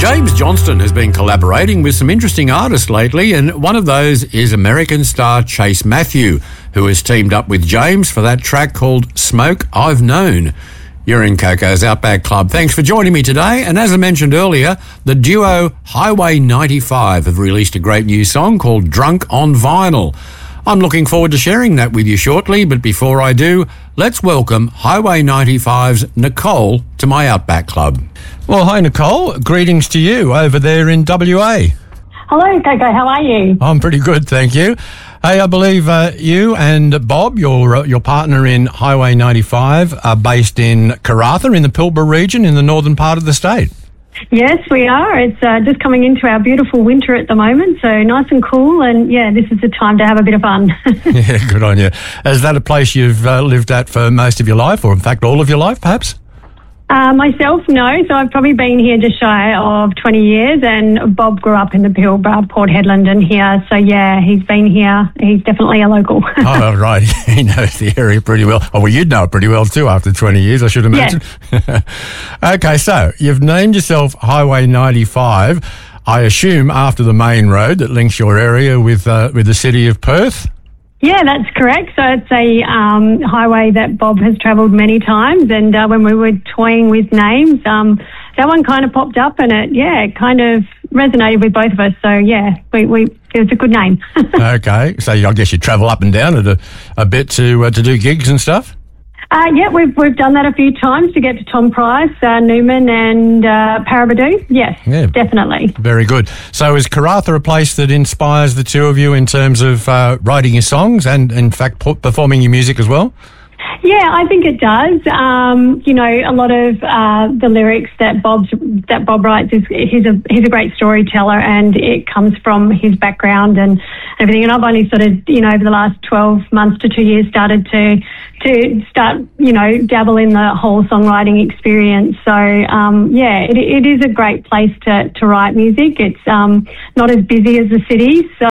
James Johnston has been collaborating with some interesting artists lately, and one of those is American star Chase Matthew, who has teamed up with James for that track called Smoke I've Known. You're in Coco's Outback Club. Thanks for joining me today. And as I mentioned earlier, the duo Highway 95 have released a great new song called Drunk on Vinyl. I'm looking forward to sharing that with you shortly, but before I do, let's welcome Highway 95's Nicole to my Outback Club. Well, hi Nicole, greetings to you over there in WA. Hello Coco, how are you? I'm pretty good, thank you. Hey, I believe you and Bob, your partner in Highway 95, are based in Karratha in the Pilbara region in the northern part of the state. Yes, we are. It's just coming into our beautiful winter at the moment, so nice and cool, and yeah, this is the time to have a bit of fun. Yeah, good on you. Is that a place you've lived at for most of your life, or in fact all of your life, perhaps? Myself, no. So I've probably been here just shy of 20 years, and Bob grew up in the Pilbara, Port Hedland and here. So yeah, he's been here. He's definitely a local. Oh, right. He knows the area pretty well. Oh, well, you'd know it pretty well too after 20 years, I should imagine. Yes. Okay, so you've named yourself Highway 95, I assume after the main road that links your area with the city of Perth? Yeah, that's correct. So it's a highway that Bob has travelled many times, and when we were toying with names, that one kind of popped up, and it kind of resonated with both of us. So yeah, it was a good name. Okay, so I guess you travel up and down it a bit to do gigs and stuff. Yeah, we've done that a few times to get to Tom Price, Newman and Parabadoo. Yes, yeah, definitely. Very good. So is Karratha a place that inspires the two of you in terms of writing your songs and, in fact, performing your music as well? Yeah, I think it does. A lot of the lyrics that Bob writes he's a great storyteller, and it comes from his background and everything. And I've only sort of over the last 12 months to 2 years started to dabble in the whole songwriting experience. So it is a great place to write music. It's not as busy as the city, so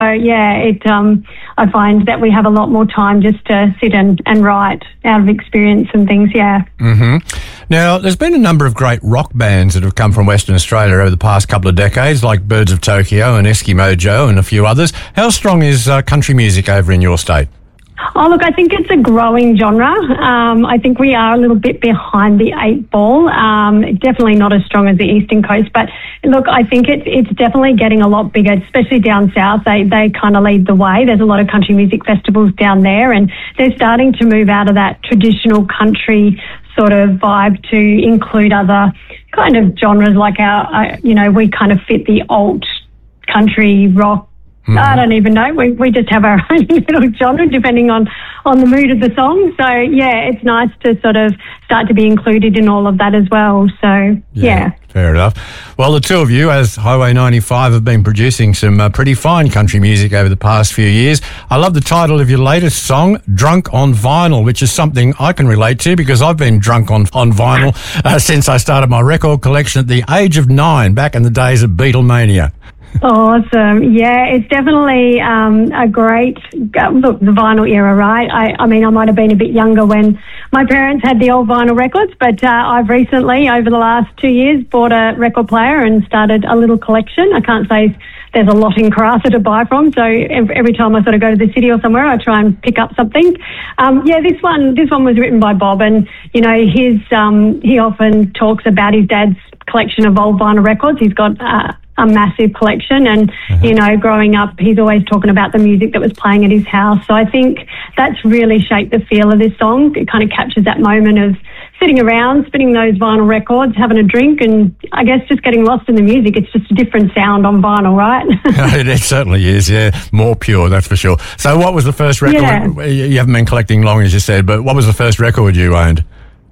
I find that we have a lot more time just to sit and write out of experience and things. Yeah. Mm-hmm. Now, there's been a number of great rock bands that have come from Western Australia over the past couple of decades, like Birds of Tokyo and Eskimo Joe and a few others. How strong is country music over in your state? Oh, look, I think it's a growing genre. I think we are a little bit behind the eight ball. Definitely not as strong as the Eastern Coast. But look, I think it's definitely getting a lot bigger, especially down south. They kind of lead the way. There's a lot of country music festivals down there, and they're starting to move out of that traditional country sort of vibe to include other kind of genres like we kind of fit the alt country rock. I don't even know. We just have our own little genre depending on the mood of the song. So, yeah, it's nice to sort of start to be included in all of that as well. So, yeah. Fair enough. Well, the two of you, as Highway 95, have been producing some pretty fine country music over the past few years. I love the title of your latest song, Drunk on Vinyl, which is something I can relate to because I've been drunk on vinyl since I started my record collection at the age of 9, back in the days of Beatlemania. Awesome. Yeah, it's definitely a great, look, the vinyl era, right? I mean, I might have been a bit younger when my parents had the old vinyl records, but I've recently, over the last 2 years, bought a record player and started a little collection. I can't say there's a lot in Karratha to buy from, so every time I sort of go to the city or somewhere, I try and pick up something. This one was written by Bob, and, he often talks about his dad's collection of old vinyl records. He's got a massive collection, and growing up he's always talking about the music that was playing at his house. So I think that's really shaped the feel of this song. It kind of captures that moment of sitting around, spinning those vinyl records, having a drink, and I guess just getting lost in the music. It's just a different sound on vinyl, right? It certainly is, yeah. More pure, that's for sure. So what was the first record? Yeah. You haven't been collecting long, as you said, but what was the first record you owned?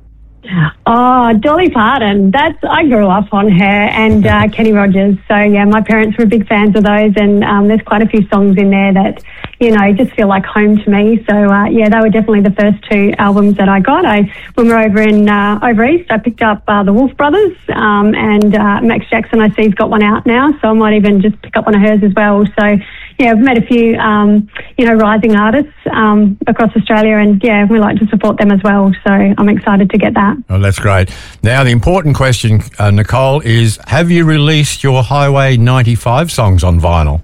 Oh, Dolly Parton. I grew up on her, and Kenny Rogers. So yeah, my parents were big fans of those, and there's quite a few songs in there that just feel like home to me. So they were definitely the first two albums that I got. When we were over east, I picked up the Wolf Brothers, and Max Jackson. I see he's got one out now, so I might even just pick up one of hers as well. So I've met a few, rising artists across Australia, and we like to support them as well. So I'm excited to get that. Oh, that's great. Now, the important question, Nicole, is have you released your Highway 95 songs on vinyl?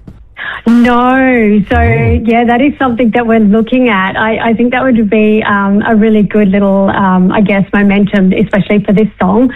No. So, that is something that we're looking at. I think that would be a really good little, momentum, especially for this song.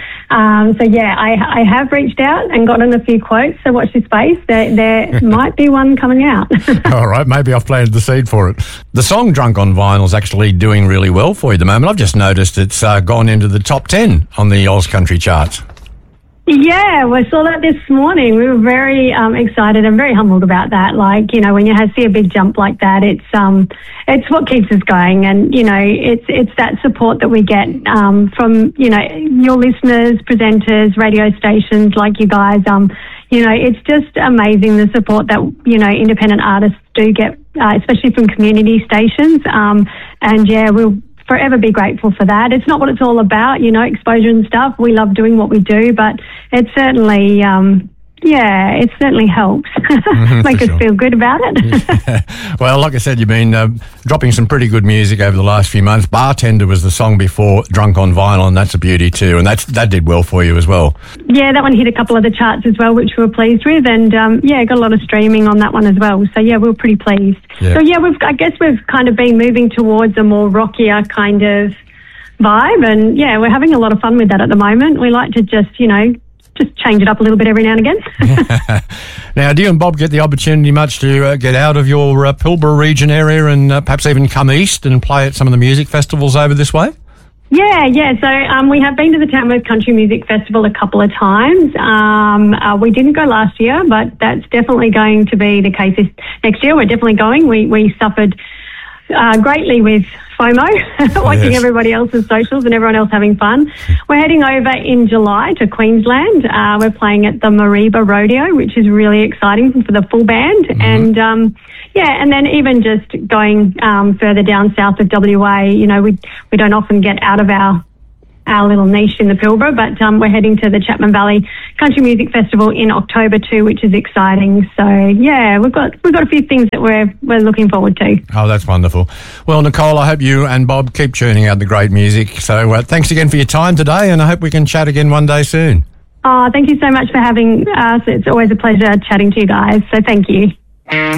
I have reached out and gotten a few quotes, so watch this space. There might be one coming out. All right, maybe I've planted the seed for it. The song Drunk on Vinyl is actually doing really well for you at the moment. I've just noticed it's gone into the top 10 on the Oz Country charts. Yeah, we saw that this morning. We were very excited and very humbled about that. Like, when you see a big jump like that, it's what keeps us going. And, it's that support that we get from, your listeners, presenters, radio stations like you guys. It's just amazing the support that, independent artists do get, especially from community stations. We'll forever be grateful for that. It's not what it's all about, exposure and stuff. We love doing what we do, but it certainly, it certainly helps make us feel good about it. Well, like I said, you've been dropping some pretty good music over the last few months. Bartender was the song before Drunk on Vinyl, and that's a beauty too, and that did well for you as well. Yeah, that one hit a couple of the charts as well, which we were pleased with, and got a lot of streaming on that one as well. So we were pretty pleased. Yeah. So we've kind of been moving towards a more rockier kind of vibe, and we're having a lot of fun with that at the moment. We like to just change it up a little bit every now and again. Now, do you and Bob get the opportunity much to get out of your Pilbara region area and perhaps even come east and play at some of the music festivals over this way? Yeah. So we have been to the Tamworth Country Music Festival a couple of times. We didn't go last year, but that's definitely going to be the case next year. We're definitely going. We suffered greatly with FOMO, watching everybody else's socials and everyone else having fun. We're heading over in July to Queensland. We're playing at the Mareeba Rodeo, which is really exciting for the full band. And and then even just going further down south of WA, we don't often get out of our little niche in the Pilbara, but we're heading to the Chapman Valley Country Music Festival in October too, which is exciting. So we've got a few things that we're looking forward to. Oh, that's wonderful. Well, Nicole, I hope you and Bob keep churning out the great music. So thanks again for your time today, and I hope we can chat again one day soon. Oh, thank you so much for having us. It's always a pleasure chatting to you guys. So thank you.